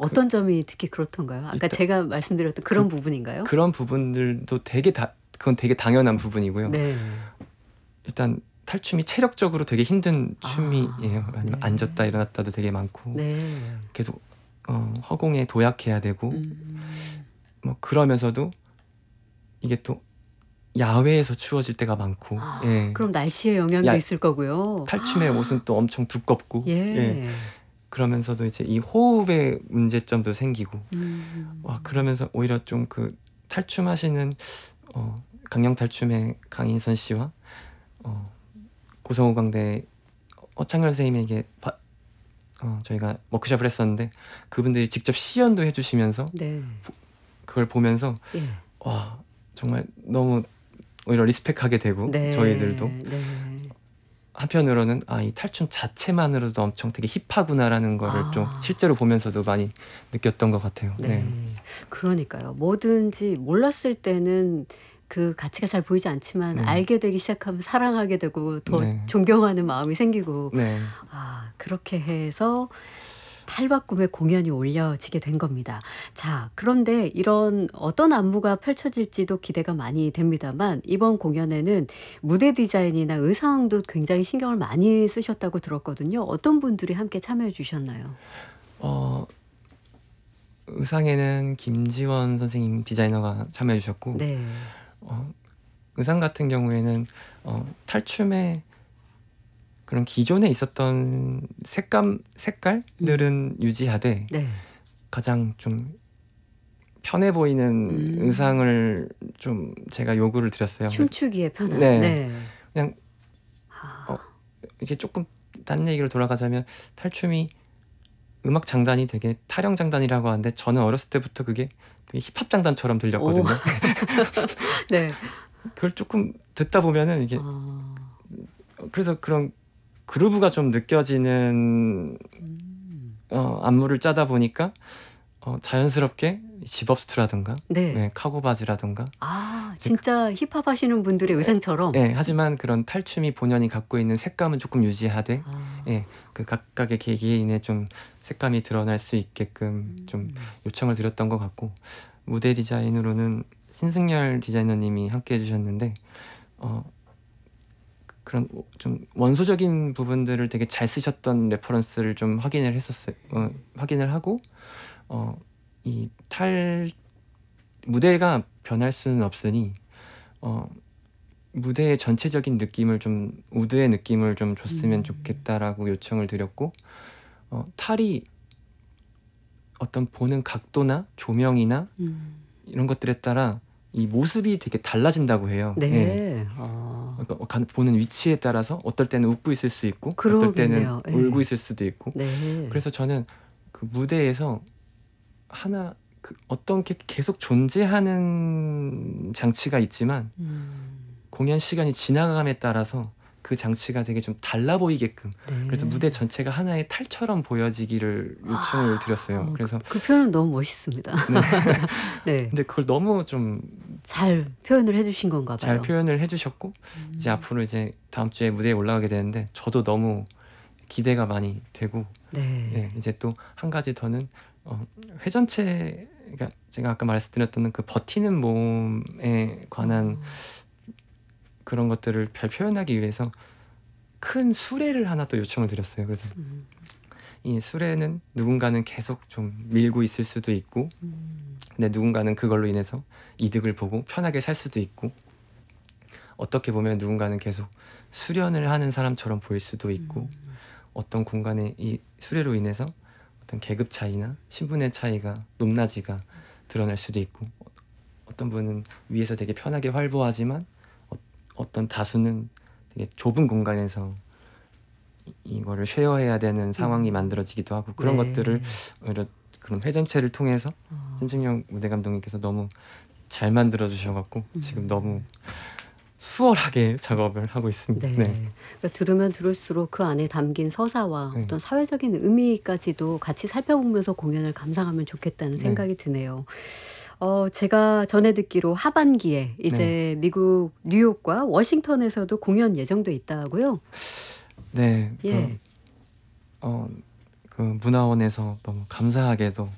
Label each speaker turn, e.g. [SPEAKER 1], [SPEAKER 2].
[SPEAKER 1] 어떤 점이 특히 그렇던가요? 아까
[SPEAKER 2] 일단
[SPEAKER 1] 제가 말씀드렸던 그런 부분인가요?
[SPEAKER 2] 그런 부분들도 그건 되게 당연한 부분이고요.
[SPEAKER 1] 네.
[SPEAKER 2] 일단 탈춤이 체력적으로 되게 힘든 춤이에요.
[SPEAKER 1] 아,
[SPEAKER 2] 아니면
[SPEAKER 1] 네.
[SPEAKER 2] 앉았다 일어났다도 되게 많고
[SPEAKER 1] 네.
[SPEAKER 2] 계속 허공에 도약해야 되고
[SPEAKER 1] 음.
[SPEAKER 2] 뭐 그러면서도 이게 또 야외에서 추워질 때가 많고 예.
[SPEAKER 1] 그럼 날씨의 영향도
[SPEAKER 2] 야,
[SPEAKER 1] 있을 거고요.
[SPEAKER 2] 탈춤의 옷은 또 엄청 두껍고 예.
[SPEAKER 1] 예.
[SPEAKER 2] 그러면서도 이제 이 호흡의 문제점도 생기고 와
[SPEAKER 1] 음.
[SPEAKER 2] 그러면서 오히려 좀 그 탈춤하시는 강령 탈춤의 강인선 씨와 고성호 광대 어창열 선생님에게 저희가 워크숍을 했었는데 그분들이 직접 시연도 해주시면서
[SPEAKER 1] 네.
[SPEAKER 2] 그걸 보면서
[SPEAKER 1] 예.
[SPEAKER 2] 와 정말 너무 오히려 리스펙하게 되고
[SPEAKER 1] 네.
[SPEAKER 2] 저희들도
[SPEAKER 1] 네.
[SPEAKER 2] 한편으로는 이 탈춤 자체만으로도 엄청 되게 힙하구나라는 거를 좀 실제로 보면서도 많이 느꼈던 것 같아요.
[SPEAKER 1] 네.
[SPEAKER 2] 네.
[SPEAKER 1] 그러니까요. 뭐든지 몰랐을 때는 그 가치가 잘 보이지 않지만
[SPEAKER 2] 네.
[SPEAKER 1] 알게 되기 시작하면 사랑하게 되고 더
[SPEAKER 2] 네.
[SPEAKER 1] 존경하는 마음이 생기고
[SPEAKER 2] 네.
[SPEAKER 1] 그렇게 해서 탈바꿈의 공연이 올려지게 된 겁니다. 자, 그런데 이런 어떤 안무가 펼쳐질지도 기대가 많이 됩니다만 이번 공연에는 무대 디자인이나 의상도 굉장히 신경을 많이 쓰셨다고 들었거든요. 어떤 분들이 함께 참여해 주셨나요?
[SPEAKER 2] 의상에는 김지원 선생님 디자이너가 참여해 주셨고
[SPEAKER 1] 네.
[SPEAKER 2] 의상 같은 경우에는 탈춤의 그런 기존에 있었던 색깔들은 유지하되
[SPEAKER 1] 네.
[SPEAKER 2] 가장 좀 편해 보이는 의상을 좀 제가 요구를 드렸어요.
[SPEAKER 1] 춤추기에 편한.
[SPEAKER 2] 네.
[SPEAKER 1] 네.
[SPEAKER 2] 그냥 이제 조금 딴 얘기로 돌아가자면 탈춤이 음악 장단이 되게 타령 장단이라고 하는데 저는 어렸을 때부터 그게 되게 힙합 장단처럼 들렸거든요.
[SPEAKER 1] 네.
[SPEAKER 2] 그걸 조금 듣다 보면은 이게 그래서 그런 그루브가 좀 느껴지는 안무를 짜다 보니까 자연스럽게 집업스트라든가
[SPEAKER 1] 네.
[SPEAKER 2] 카고 바지라든가
[SPEAKER 1] 진짜 힙합 하시는 분들의 의상처럼.
[SPEAKER 2] 네, 하지만 그런 탈춤이 본연이 갖고 있는 색감은 조금 유지하되 그 각각의 개개인의 좀 색감이 드러날 수 있게끔 좀 요청을 드렸던 것 같고 무대 디자인으로는 신승열 디자이너님이 함께 해주셨는데 그런 좀 원소적인 부분들을 되게 잘 쓰셨던 레퍼런스를 좀 확인을 했었어요. 확인을 하고 이 무대가 변할 수는 없으니 무대의 전체적인 느낌을 좀 우드의 느낌을 좀 줬으면 좋겠다라고 요청을 드렸고 탈이 어떤 보는 각도나 조명이나 이런 것들에 따라 이 모습이 되게 달라진다고 해요.
[SPEAKER 1] 네.
[SPEAKER 2] 그러니까 보는 위치에 따라서 어떨 때는 웃고 있을 수 있고 어떨 때는
[SPEAKER 1] 그러겠네요. 예.
[SPEAKER 2] 울고 있을 수도 있고
[SPEAKER 1] 네.
[SPEAKER 2] 그래서 저는 그 무대에서 어떤 게 계속 존재하는 장치가 있지만 공연 시간이 지나감에 따라서 그 장치가 되게 좀 달라 보이게끔 그래서 무대 전체가 하나의 탈처럼 보여지기를 요청을 드렸어요. 그래서
[SPEAKER 1] 그 표현은 너무 멋있습니다. 네.
[SPEAKER 2] 근데 그걸 너무 좀
[SPEAKER 1] 잘 표현을 해주신 건가 봐요.
[SPEAKER 2] 잘 표현을 해주셨고 이제 앞으로 이제 다음 주에 무대에 올라가게 되는데 저도 너무 기대가 많이 되고 이제 또 한 가지 더는 회전체 그러니까 제가 아까 말씀드렸던 그 버티는 몸에 관한 그런 것들을 잘 표현하기 위해서 큰 수레를 하나 또 요청을 드렸어요. 그래서 이 수레는 누군가는 계속 좀 밀고 있을 수도 있고 근데 누군가는 그걸로 인해서 이득을 보고 편하게 살 수도 있고 어떻게 보면 누군가는 계속 수련을 하는 사람처럼 보일 수도 있고 어떤 공간에 이 수레로 인해서 어떤 계급 차이나 신분의 차이가 높낮이가 드러날 수도 있고 어떤 분은 위에서 되게 편하게 활보하지만 어떤 다수는 되게 좁은 공간에서 이거를 쉐어해야 되는 상황이 만들어지기도 하고 그런 것들을 오히려 그런 회전체를 통해서 신승영 무대 감독님께서 너무 잘 만들어 주셔갖고 지금 너무 수월하게 작업을 하고 있습니다.
[SPEAKER 1] 네. 그러니까 들으면 들을수록 그 안에 담긴 서사와 어떤 사회적인 의미까지도 같이 살펴보면서 공연을 감상하면 좋겠다는 생각이 드네요. 제가 전에 듣기로 하반기에 이제 미국 뉴욕과 워싱턴에서도 공연 예정돼 있다고요?
[SPEAKER 2] 네. 그 문화원에서 너무 감사하게도